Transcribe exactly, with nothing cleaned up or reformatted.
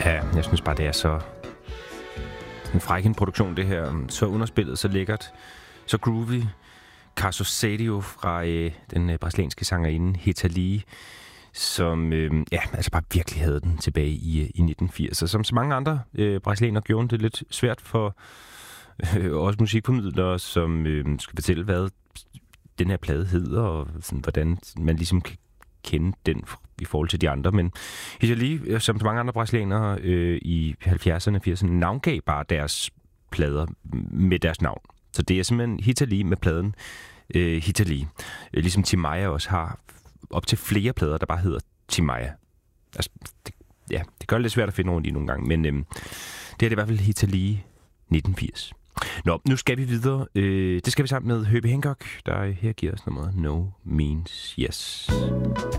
Ja, jeg synes bare, det er så en fræk en produktion, det her. Så underspillet, så lækkert, så groovy. Caso Sadio fra øh, den øh, brasilianske sangerinde Rita Lee, som øh, ja, altså bare virkelig havde den tilbage i, øh, i nitten firs. Og som så mange andre øh, brasilianere gjorde det lidt svært for øh, også musikformidlere, som øh, skal fortælle, hvad den her plade hedder, og sådan, hvordan man ligesom kan kende den i forhold til de andre. Men Rita Lee, som så mange andre brasilianere øh, i halvfjerdserne og firserne, navngav bare deres plader med deres navn. Så det er simpelthen Rita Lee med pladen øh, Rita Lee. Øh, ligesom Timaya også har op til flere plader, der bare hedder Timaya. Altså, det, ja, det gør det lidt svært at finde rundt i nogle gange, men øh, det er det i hvert fald Rita Lee nitten firs. Nå, nu skal vi videre. Øh, det skal vi sammen med Herbie Hancock, der her giver os nummeret No Means Yes.